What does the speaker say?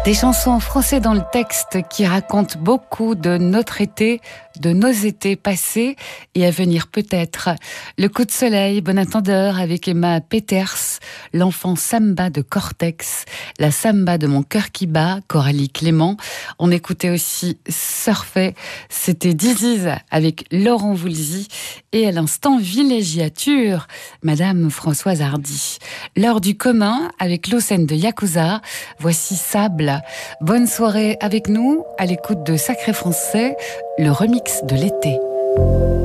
Des chansons en français dans le texte qui racontent beaucoup de notre été, de nos étés passés et à venir peut-être. Le coup de soleil, Bon Entendeur avec Emma Peters, l'enfant samba de Cortex, la samba de mon cœur qui bat, Coralie Clément. On écoutait aussi Surfer, c'était Diziz avec Laurent Voulzy et à l'instant Villégiature, Madame Françoise Hardy. L'heure du commun avec l'Océan de Yakuza, voici Sable. Bonne soirée avec nous, à l'écoute de Sacré Français, le remix de l'été.